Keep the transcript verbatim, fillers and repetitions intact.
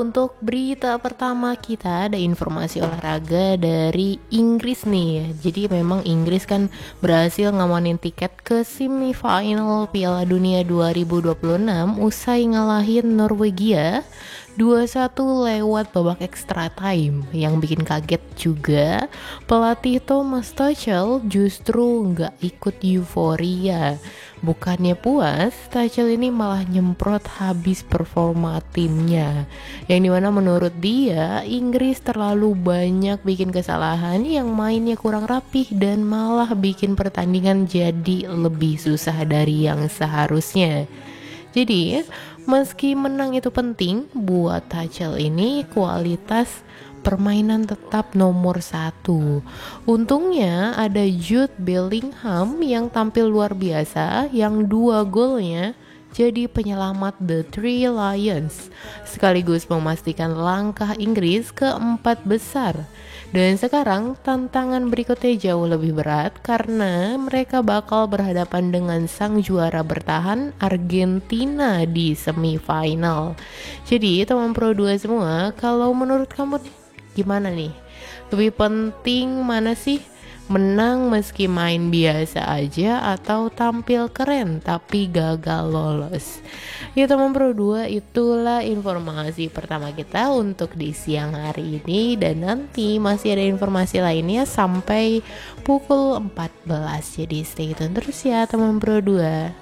Untuk berita pertama kita ada informasi olahraga dari Inggris nih. Jadi memang Inggris kan berhasil ngamanin tiket ke semifinal Piala Dunia dua ribu dua puluh enam usai ngalahin Norwegia dua satu lewat babak extra time. Yang bikin kaget juga, pelatih Thomas Tuchel justru nggak ikut euforia. Bukannya puas, Tuchel ini malah nyemprot habis performa timnya. Yang dimana menurut dia, Inggris terlalu banyak bikin kesalahan yang mainnya kurang rapih dan malah bikin pertandingan jadi lebih susah dari yang seharusnya. Jadi, meski menang itu penting, buat Tuchel ini kualitas permainan tetap nomor satu. Untungnya ada Jude Bellingham yang tampil luar biasa, yang dua golnya jadi penyelamat The Three Lions, sekaligus memastikan langkah Inggris ke empat besar. Dan sekarang tantangan berikutnya jauh lebih berat karena mereka bakal berhadapan dengan sang juara bertahan Argentina di semifinal. Jadi teman Pro dua semua, kalau menurut kamu gimana nih? Lebih penting mana sih? Menang meski main biasa aja atau tampil keren tapi gagal lolos? Ya teman Pro dua, itulah informasi pertama kita untuk di siang hari ini. Dan nanti masih ada informasi lainnya sampai pukul empat belas. Jadi stay tune terus ya teman Pro dua.